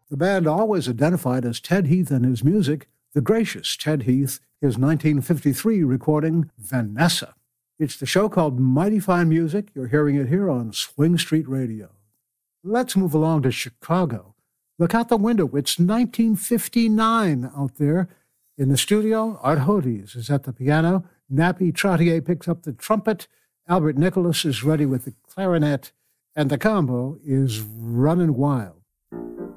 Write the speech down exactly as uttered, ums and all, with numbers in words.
The band always identified as Ted Heath and his music, the gracious Ted Heath, his nineteen fifty-three recording, Vanessa. It's the show called Mighty Fine Music. You're hearing it here on Swing Street Radio. Let's move along to Chicago. Look out the window. It's nineteen fifty-nine out there. In the studio, Art Hodes is at the piano. Nappy Trottier picks up the trumpet. Albert Nicholas is ready with the clarinet. And the combo is running wild.